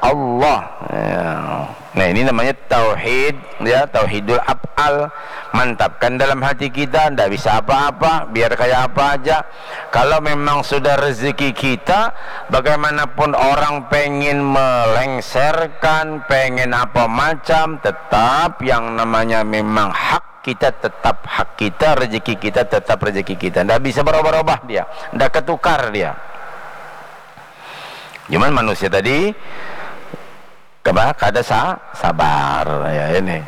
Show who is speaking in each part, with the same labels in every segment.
Speaker 1: Allah. Ya. Nah, ini namanya tauhid, ya, tauhidul af'al. Mantapkan dalam hati kita, tidak bisa apa-apa, biar kayak apa aja. Kalau memang sudah rezeki kita, bagaimanapun orang pengen melengsarkan, pengen apa macam, tetap yang namanya memang hak kita tetap hak kita, rezeki kita tetap rezeki kita. Tidak bisa berubah-ubah dia, tidak ketukar dia. Cuman manusia tadi kada sabar ya ini.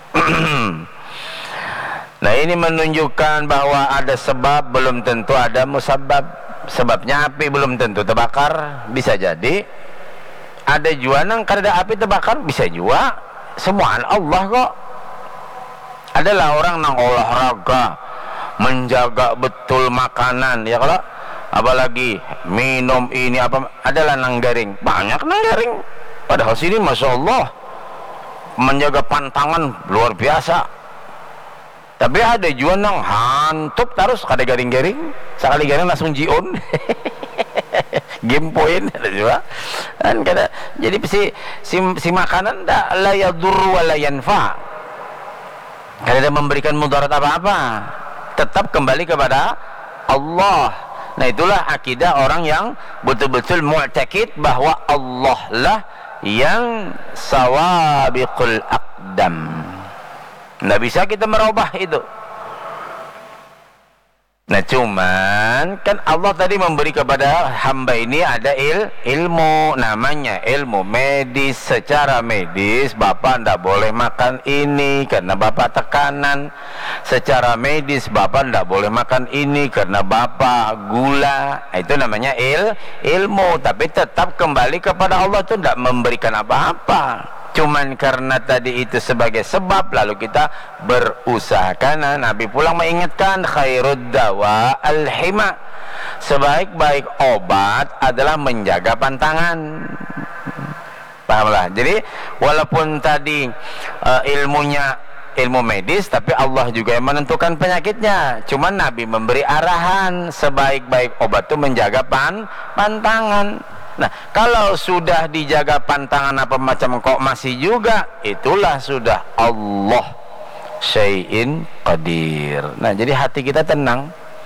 Speaker 1: Nah, ini menunjukkan bahwa ada sebab belum tentu ada musabab. Sebabnya api belum tentu terbakar, bisa jadi. Ada juga nang kada api terbakar, bisa juga. Semua Allah kok. Adalah orang nang olahraga, menjaga betul makanan, ya kalau apalagi minum ini apa, adalah nang garing, banyak nang garing. Padahal sini Masya Allah menjaga pantangan luar biasa. Tapi ada juga nang hantup terus kada garing-garing, sekali garing langsung jion. Game point ada juga. Dan kada, jadi si makanan dak la yadur wa la yanfa. Kada ada memberikan mudarat apa-apa. Tetap kembali kepada Allah. Nah, itulah akidah orang yang betul-betul mu'taqid bahwa Allah lah yang sawabiqul aqdam. Nggak bisa kita merubah itu. Nah, cuman kan Allah tadi memberi kepada hamba ini ada ilmu, namanya ilmu medis. Secara medis bapak ndak boleh makan ini karena bapak tekanan. Secara medis bapak ndak boleh makan ini karena bapak gula. Itu namanya ilmu. Tapi tetap kembali kepada Allah, itu ndak memberikan apa-apa. Cuman karena tadi itu sebagai sebab, lalu kita berusaha. Karena Nabi pulang mengingatkan khairud dawa al-hima, sebaik-baik obat adalah menjaga pantangan. Pahamlah? Jadi walaupun tadi ilmunya ilmu medis, tapi Allah juga yang menentukan penyakitnya. Cuman Nabi memberi arahan, sebaik-baik obat itu menjaga pantangan. Nah, kalau sudah dijaga pantangan apa macam kok masih juga, itulah sudah Allah syai'in qadir. Nah, jadi hati kita tenang.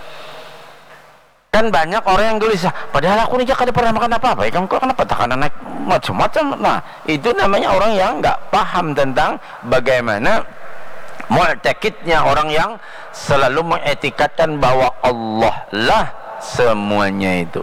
Speaker 1: Kan banyak orang yang gelisah, padahal aku ini kada pernah makan apa-apa, kamu kok kenapa tekanan naik macam-macam. Nah, itu namanya orang yang nggak paham tentang bagaimana mu'taqidnya, orang yang selalu mengetikatkan bahwa Allah lah semuanya itu.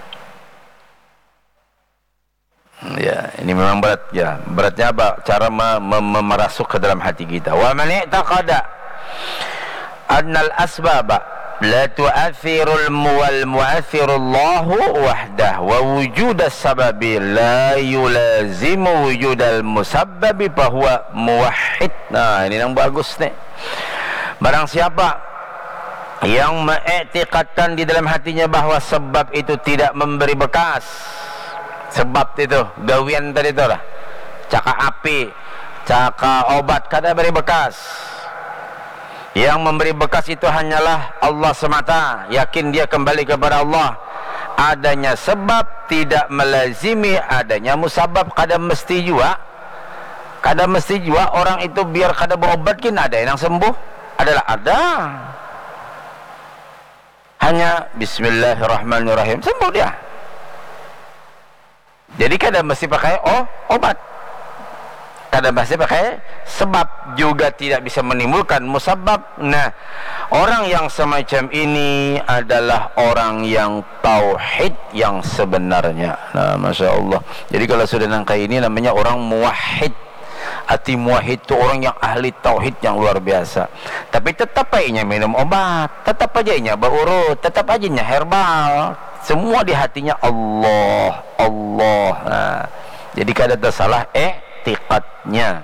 Speaker 1: Ya, ini memang berat ya. Beratnya apa? Cara merasuk ke dalam hati kita. Wa man i'taqada annal asbaba la tu'athirul wal mu'athirullahu wahdah wa wujudas sababi la yulazimu wujudal musabbabi fahuwa muwahhid. Nah, ini yang bagus nih. Barang siapa yang mengiktikadkan di dalam hatinya bahwa sebab itu tidak memberi bekas, sebab itu gawian tadi itu lah, caka api, caka obat, kada beri bekas. Yang memberi bekas itu hanyalah Allah semata. Yakin dia kembali kepada Allah. Adanya sebab tidak melazimi adanya musabab. Kada mesti juga, kada mesti juga orang itu biar kada berobat kin ada yang sembuh. Adalah ada. Hanya bismillahirrahmanirrahim sembuh dia. Jadi kadang mesti pakai obat, kadang mesti pakai sebab, juga tidak bisa menimbulkan musabab. Nah, orang yang semacam ini adalah orang yang tauhid yang sebenarnya. Nah, Masya Allah. Jadi kalau sudah nangkai ini namanya orang muwahhid. Arti muwahhid itu orang yang ahli tauhid yang luar biasa. Tapi tetap aja minum obat, tetap aja berurut, tetap aja herbal. Semua di hatinya Allah, Allah. Nah, jadi kada tersalah i'tiqadnya.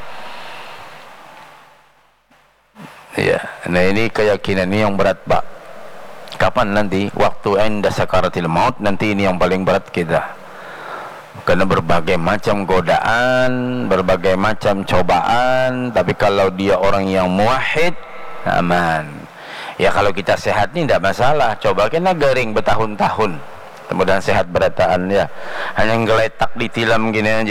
Speaker 1: Ya, nah ini keyakinan ini yang berat, Pak. Kapan nanti? Waktu inda sakaratil maut, nanti ini yang paling berat kita. Karena berbagai macam godaan, berbagai macam cobaan. Tapi kalau dia orang yang muwahhid, aman. Ya kalau kita sehat ini tidak masalah. Coba kena garing bertahun-tahun, kemudian sehat berataan ya. Hanya ngeletak ditilam gini aja.